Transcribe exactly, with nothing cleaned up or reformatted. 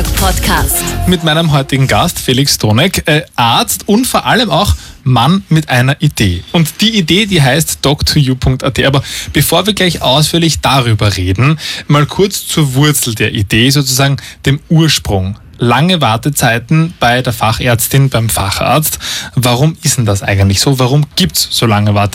Podcast. Mit meinem heutigen Gast, Felix Stroneck, äh, Arzt und vor allem auch Mann mit einer Idee. Und die Idee, die heißt doc to you punkt a t. Aber bevor wir gleich ausführlich darüber reden, mal kurz zur Wurzel der Idee, sozusagen dem Ursprung. Lange Wartezeiten bei der Fachärztin, beim Facharzt. Warum ist denn das eigentlich so? Warum gibt es so lange Wartezeiten